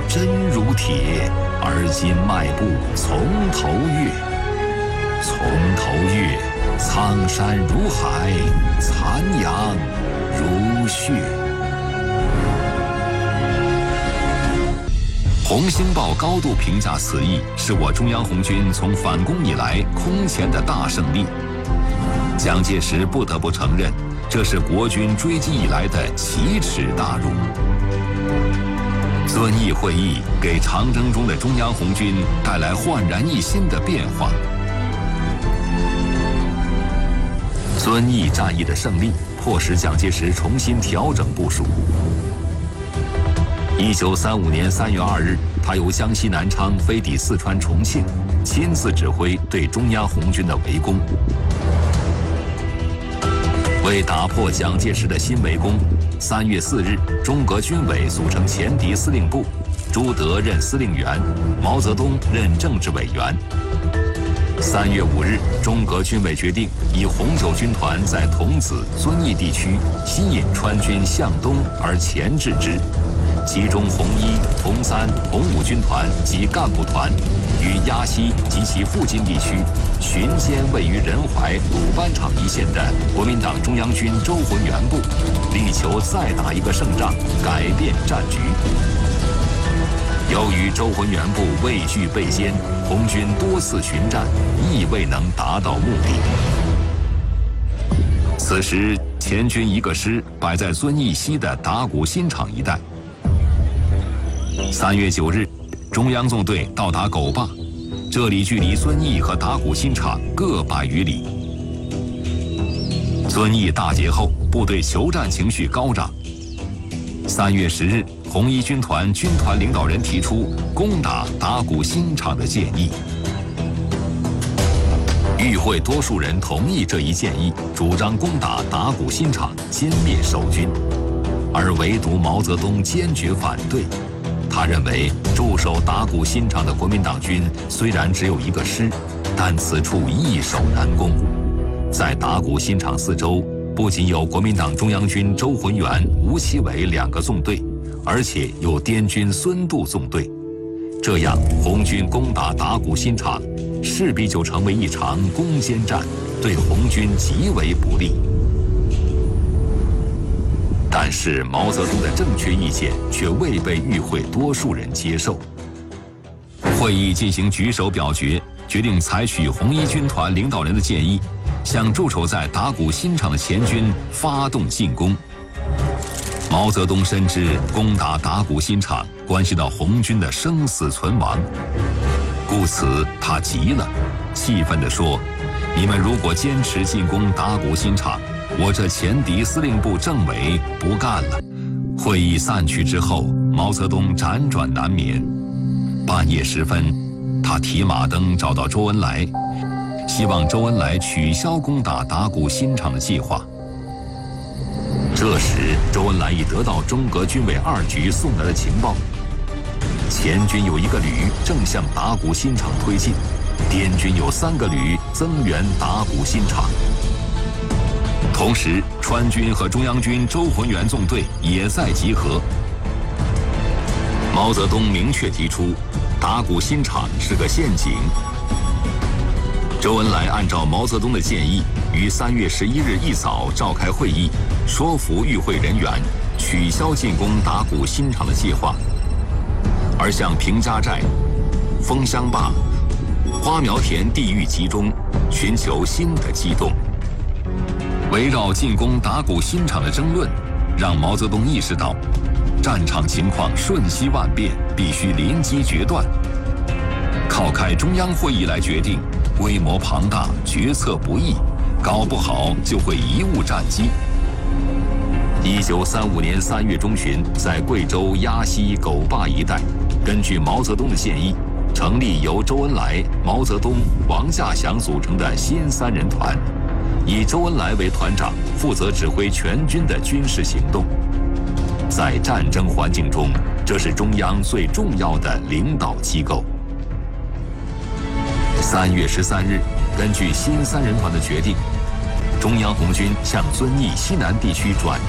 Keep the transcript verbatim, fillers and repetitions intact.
真如铁，而今迈步从头越，从头越，苍山如海，残阳如血。《红星报》高度评价此役是我中央红军从反攻以来空前的大胜利。蒋介石不得不承认，这是国军追击以来的奇耻大辱。遵义会议给长征中的中央红军带来焕然一新的变化。遵义战役的胜利，迫使蒋介石重新调整部署。一九三五年三月二日，他由江西南昌飞抵四川重庆，亲自指挥对中央红军的围攻。为打破蒋介石的新围攻，三月四日，中革军委组成前敌司令部，朱德任司令员，毛泽东任政治委员。三月五日，中革军委决定以红九军团在桐梓、遵义地区吸引川军向东而钳制之，集中红一、红三、红五军团及干部团于鸭溪及其附近地区巡歼位于仁怀、鲁班场一线的国民党中央军周浑元部，力求再打一个胜仗，改变战局。由于周浑元部畏惧被歼，红军多次巡战，亦未能达到目的。此时，前军一个师摆在遵义西的打鼓新场一带。三月九日，中央纵队到达狗坝，这里距离遵义和打鼓新场各百余里。遵义大捷后，部队求战情绪高涨。三月十日，红一军团军团领导人提出攻打打鼓新场的建议。与会多数人同意这一建议，主张攻打打鼓新场，歼灭守军，而唯独毛泽东坚决反对。他认为驻守打鼓新场的国民党军虽然只有一个师，但此处易守难攻。在打鼓新场四周，不仅有国民党中央军周浑元、吴奇伟两个纵队，而且有滇军孙渡纵队。这样，红军攻打打鼓新场，势必就成为一场攻坚战，对红军极为不利。但是毛泽东的正确意见却未被与会多数人接受。会议进行举手表决，决定采取红一军团领导人的建议，向驻守在打鼓新场的前军发动进攻。毛泽东深知攻打打鼓新场关系到红军的生死存亡，故此他急了，气愤地说：“你们如果坚持进攻打鼓新场，我这前敌司令部政委不干了。”会议散去之后，毛泽东辗转难眠。半夜时分，他提马灯找到周恩来，希望周恩来取消攻打打鼓新场的计划。这时，周恩来已得到中革军委二局送来的情报，前军有一个旅正向打鼓新场推进，滇军有三个旅增援打鼓新场。同时，川军和中央军周浑元纵队也在集合。毛泽东明确提出，打鼓新场是个陷阱。周恩来按照毛泽东的建议，于三月十一日一早召开会议，说服与会人员取消进攻打鼓新场的计划，而向平家寨、枫香坝、花苗田地域集中，寻求新的机动。围绕进攻打鼓新场的争论，让毛泽东意识到，战场情况瞬息万变，必须临机决断。靠开中央会议来决定，规模庞大，决策不易，搞不好就会贻误战机。一九三五年三月中旬，在贵州鸭溪狗坝一带，根据毛泽东的建议，成立由周恩来、毛泽东、王稼祥组成的新三人团，以周恩来为团长，负责指挥全军的军事行动。在战争环境中，这是中央最重要的领导机构。三月十三日，根据新三人团的决定，中央红军向遵义西南地区转